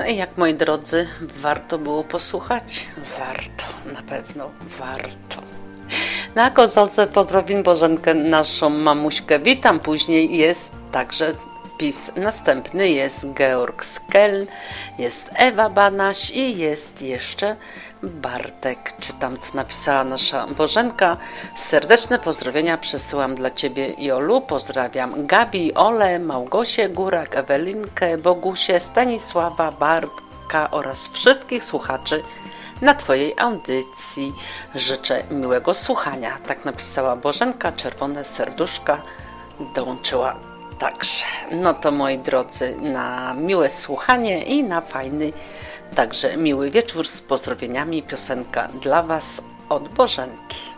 No i jak moi drodzy, warto było posłuchać? Warto, na pewno warto. Na konsolce pozdrowień Bożenkę, naszą mamuśkę. Witam, później jest także wpis następny, jest Georg Skel, jest Ewa Banaś i jest jeszcze Bartek. Czytam, co napisała nasza Bożenka. Serdeczne pozdrowienia przesyłam dla Ciebie, Jolu. Pozdrawiam Gabi, Ole, Małgosię, Górak, Ewelinkę, Bogusię, Stanisława, Bartka oraz wszystkich słuchaczy na Twojej audycji. Życzę miłego słuchania. Tak napisała Bożenka, czerwone serduszka dołączyła także. No to moi drodzy, na miłe słuchanie i na fajny, także miły wieczór z pozdrowieniami. Piosenka dla Was od Bożenki.